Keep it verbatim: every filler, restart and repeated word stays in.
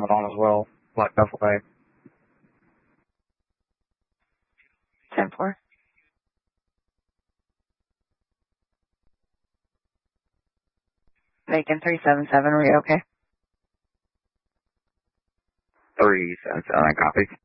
helmet on as well. Black duffel bag. ten four. Macon three seven seven, are you okay? three seven seven, copy.